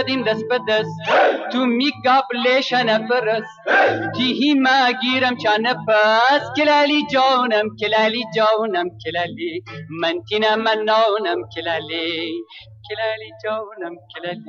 دین دست به دست تو میگابلش نفرس دیهی ما گیرم چا نفس کلالی جانم کلالی جانم کلالی من تینا منانم کلالی کلالی جانم کلالی